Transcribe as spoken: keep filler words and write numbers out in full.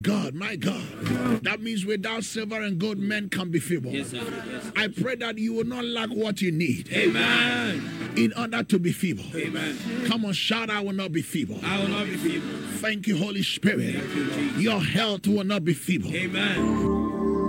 God, my God. That means without silver and gold, men can be feeble. Yes, sir. Yes, sir. I pray that you will not lack what you need. Amen. In order to be feeble. Amen. Come on, shout, I will not be feeble. I will not be feeble. Thank you, Holy Spirit. Thank you, Jesus. Your health will not be feeble. Amen.